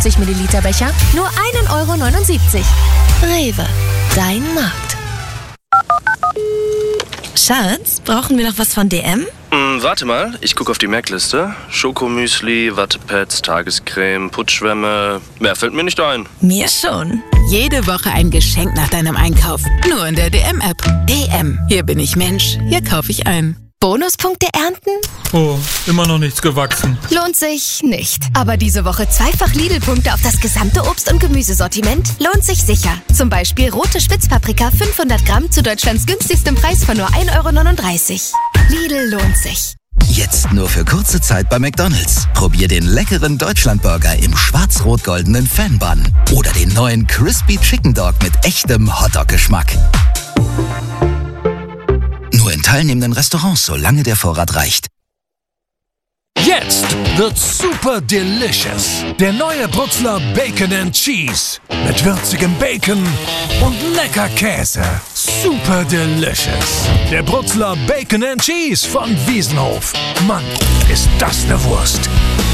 250 Milliliter Becher nur 1,79 €. Rewe, dein Markt. Schatz, brauchen wir noch was von DM? Warte mal, ich gucke auf die Merkliste. Schokomüsli, Wattepads, Tagescreme, Putzschwämme. Mehr fällt mir nicht ein. Mir schon. Jede Woche ein Geschenk nach deinem Einkauf. Nur in der DM-App. DM. Hier bin ich Mensch. Hier kaufe ich ein. Bonuspunkte ernten? Oh, immer noch nichts gewachsen. Lohnt sich nicht. Aber diese Woche zweifach Lidl-Punkte auf das gesamte Obst- und Gemüsesortiment lohnt sich sicher. Zum Beispiel rote Spitzpaprika 500 Gramm zu Deutschlands günstigstem Preis von nur 1,39 €. Lidl lohnt sich. Jetzt nur für kurze Zeit bei McDonald's. Probier den leckeren Deutschlandburger im schwarz-rot-goldenen Fan-Bun. Oder den neuen Crispy Chicken Dog mit echtem Hotdog-Geschmack. Nur in teilnehmenden Restaurants, solange der Vorrat reicht. Jetzt wird super delicious. Der neue Brutzler Bacon and Cheese. Mit würzigem Bacon und lecker Käse. Super delicious. Der Brutzler Bacon and Cheese von Wiesenhof. Mann, ist das eine Wurst.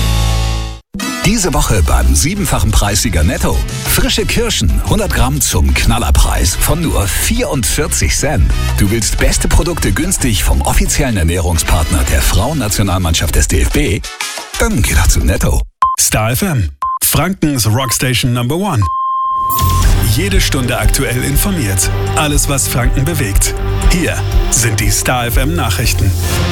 Diese Woche beim 7-fachen Preissieger Netto. Frische Kirschen, 100 Gramm zum Knallerpreis von nur 44 Cent. Du willst beste Produkte günstig vom offiziellen Ernährungspartner der Frauennationalmannschaft des DFB? Dann geh doch zu Netto. Star FM, Frankens Rockstation Number 1. Jede Stunde aktuell informiert. Alles, was Franken bewegt. Hier sind die Star FM Nachrichten.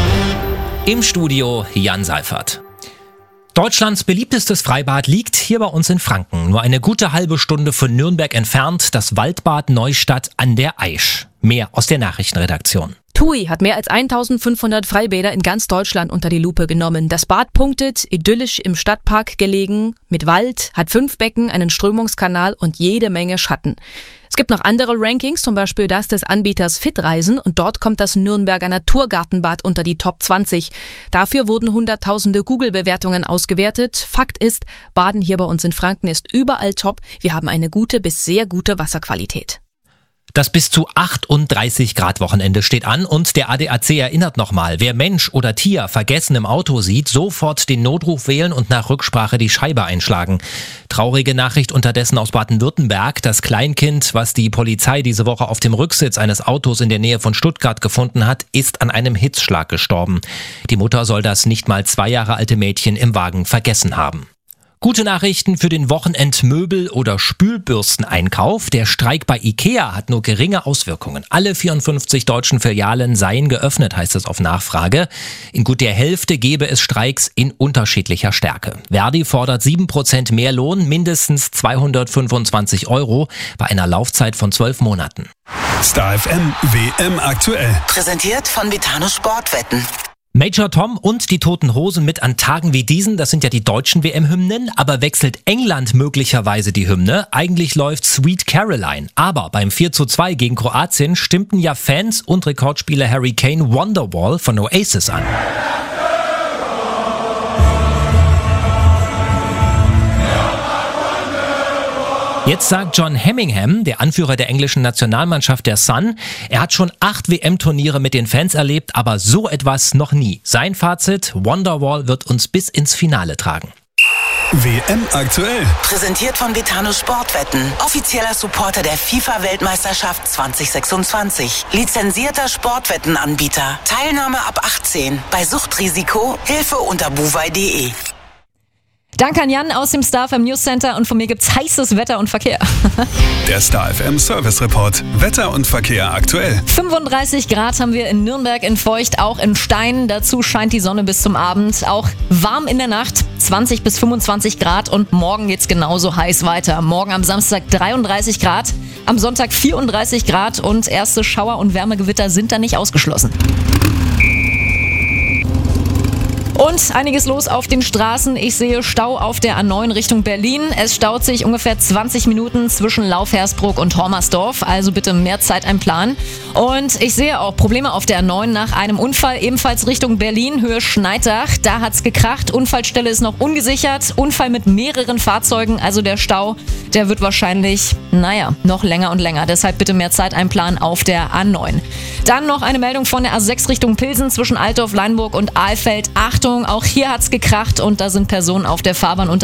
Im Studio Jan Seifert. Deutschlands beliebtestes Freibad liegt hier bei uns in Franken. Nur eine gute halbe Stunde von Nürnberg entfernt, das Waldbad Neustadt an der Aisch. Mehr aus der Nachrichtenredaktion. TUI hat mehr als 1500 Freibäder in ganz Deutschland unter die Lupe genommen. Das Bad punktet, idyllisch im Stadtpark gelegen, mit Wald, hat 5 Becken, einen Strömungskanal und jede Menge Schatten. Es gibt noch andere Rankings, zum Beispiel das des Anbieters Fitreisen, und dort kommt das Nürnberger Naturgartenbad unter die Top 20. Dafür wurden hunderttausende Google-Bewertungen ausgewertet. Fakt ist, Baden hier bei uns in Franken ist überall top. Wir haben eine gute bis sehr gute Wasserqualität. Das bis zu 38 Grad Wochenende steht an und der ADAC erinnert nochmal, wer Mensch oder Tier vergessen im Auto sieht, sofort den Notruf wählen und nach Rücksprache die Scheibe einschlagen. Traurige Nachricht unterdessen aus Baden-Württemberg. Das Kleinkind, was die Polizei diese Woche auf dem Rücksitz eines Autos in der Nähe von Stuttgart gefunden hat, ist an einem Hitzschlag gestorben. Die Mutter soll das nicht mal 2 Jahre alte Mädchen im Wagen vergessen haben. Gute Nachrichten für den Wochenendmöbel- oder Spülbürsteneinkauf. Der Streik bei IKEA hat nur geringe Auswirkungen. Alle 54 deutschen Filialen seien geöffnet, heißt es auf Nachfrage. In gut der Hälfte gebe es Streiks in unterschiedlicher Stärke. Verdi fordert 7% mehr Lohn, mindestens 225 € bei einer Laufzeit von 12 Monaten. Star FM WM aktuell. Präsentiert von Vitano Sportwetten. Major Tom und die Toten Hosen mit an Tagen wie diesen, das sind ja die deutschen WM-Hymnen, aber wechselt England möglicherweise die Hymne? Eigentlich läuft Sweet Caroline, aber beim 4:2 gegen Kroatien stimmten ja Fans und Rekordspieler Harry Kane Wonderwall von Oasis an. Jetzt sagt John Hemmingham, der Anführer der englischen Nationalmannschaft der Sun, er hat schon 8 WM-Turniere mit den Fans erlebt, aber so etwas noch nie. Sein Fazit, Wonderwall wird uns bis ins Finale tragen. WM aktuell. Präsentiert von Vitano Sportwetten. Offizieller Supporter der FIFA-Weltmeisterschaft 2026. Lizenzierter Sportwettenanbieter. Teilnahme ab 18. Bei Suchtrisiko Hilfe unter buwei.de. Danke an Jan aus dem Star FM News Center und von mir gibt's heißes Wetter und Verkehr. Der Star FM Service Report. Wetter und Verkehr aktuell. 35 Grad haben wir in Nürnberg, in Feucht, auch in Stein. Dazu scheint die Sonne bis zum Abend. Auch warm in der Nacht, 20 bis 25 Grad und morgen geht's genauso heiß weiter. Morgen am Samstag 33 Grad, am Sonntag 34 Grad und erste Schauer- und Wärmegewitter sind da nicht ausgeschlossen. Und einiges los auf den Straßen. Ich sehe Stau auf der A9 Richtung Berlin. Es staut sich ungefähr 20 Minuten zwischen Laufhersbruck und Hormersdorf. Also bitte mehr Zeit einplanen. Und ich sehe auch Probleme auf der A9 nach einem Unfall, ebenfalls Richtung Berlin, Höhe Schneidach. Da hat's gekracht. Unfallstelle ist noch ungesichert. Unfall mit mehreren Fahrzeugen. Also der Stau, der wird wahrscheinlich, noch länger und länger. Deshalb bitte mehr Zeit einplanen auf der A9. Dann noch eine Meldung von der A6 Richtung Pilsen zwischen Altdorf, Leinburg und Ahlfeld. Achtung, auch hier hat's gekracht und da sind Personen auf der Fahrbahn unterwegs.